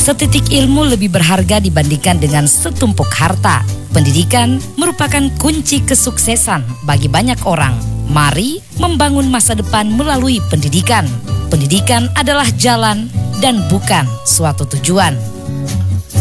Setitik ilmu lebih berharga dibandingkan dengan setumpuk harta. Pendidikan merupakan kunci kesuksesan bagi banyak orang. Mari membangun masa depan melalui pendidikan. Pendidikan adalah jalan dan bukan suatu tujuan.